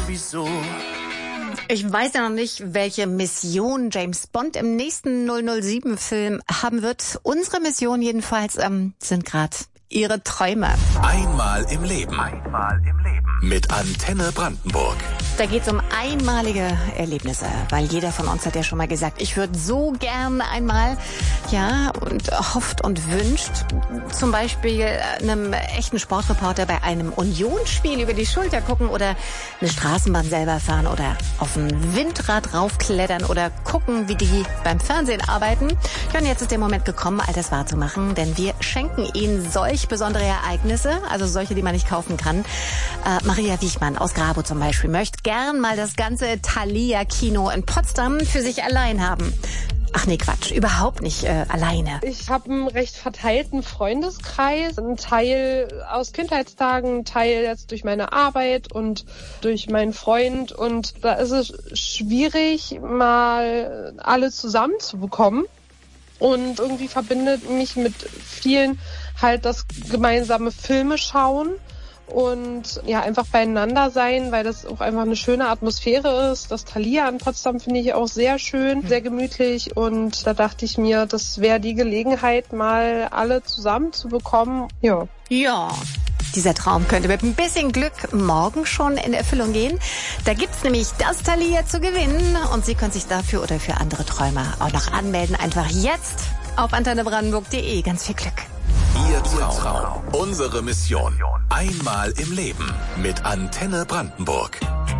wieso. Ich weiß ja noch nicht, welche Mission James Bond im nächsten 007-Film haben wird. Unsere Mission jedenfalls sind gerade Ihre Träume. Einmal im Leben. Einmal im Leben. Mit Antenne Brandenburg. Da geht's um einmalige Erlebnisse, weil jeder von uns hat ja schon mal gesagt, ich würde so gern einmal, ja, und hofft und wünscht, zum Beispiel einem echten Sportreporter bei einem Unionsspiel über die Schulter gucken oder eine Straßenbahn selber fahren oder auf ein Windrad raufklettern oder gucken, wie die beim Fernsehen arbeiten. Ja, und jetzt ist der Moment gekommen, all das wahrzumachen, denn wir schenken Ihnen solch besondere Ereignisse, also solche, die man nicht kaufen kann. Maria Wiechmann aus Grabo zum Beispiel möchte gern mal das ganze Thalia-Kino in Potsdam für sich allein haben. Ach nee, Quatsch, überhaupt nicht alleine. Ich habe einen recht verteilten Freundeskreis, ein Teil aus Kindheitstagen, ein Teil jetzt durch meine Arbeit und durch meinen Freund. Und da ist es schwierig, mal alle zusammenzubekommen. Und irgendwie verbindet mich mit vielen halt das gemeinsame Filme schauen. Und ja, einfach beieinander sein, weil das auch einfach eine schöne Atmosphäre ist. Das Thalia in Potsdam finde ich auch sehr schön, sehr gemütlich. Und da dachte ich mir, das wäre die Gelegenheit, mal alle zusammen zu bekommen. Ja. Ja. Dieser Traum könnte mit ein bisschen Glück morgen schon in Erfüllung gehen. Da gibt's nämlich das Thalia zu gewinnen. Und Sie können sich dafür oder für andere Träume auch noch anmelden. Einfach jetzt auf antennebrandenburg.de. Ganz viel Glück. Ihr Traum. Unsere Mission. Einmal im Leben. Mit Antenne Brandenburg.